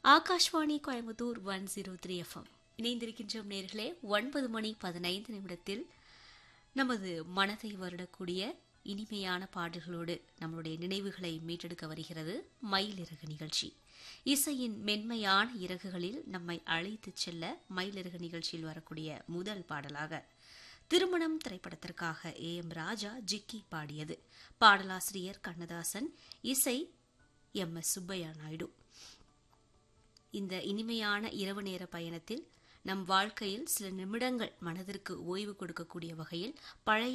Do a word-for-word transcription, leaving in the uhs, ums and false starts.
Akashvani Coimbatore one zero three FM இணைந்திருக்கின்றோம் நேர்களே. ஒன்பது மணி பதினைந்து நிமிடத்தில் நமது மனதை வருடக்கூடிய இனிமையான பாடல்களோடு நம்மளுடைய நினைவுகளை மீட்டெடுக்க வருகிறது மயிலிறகு நிகழ்ச்சி. இசையின் மென்மையான இறகுகளில் நம்மை அழைத்துச் செல்ல மயிலிறகு நிகழ்ச்சியில் வரக்கூடிய முதல் பாடலாக திருமணம் திரைப்படத்திற்காக ஏ எம் ராஜா ஜிக்கி பாடியது. பாடலாசிரியர் கண்ணதாசன், இசை எம் எஸ் சுப்பையா நாயுடு. இந்த இனிமையான இரவு நேர பயணத்தில் நம் வாழ்க்கையில் சில நிமிடங்கள் மனதிற்கு ஓய்வு கொடுக்கக்கூடிய வகையில் பழைய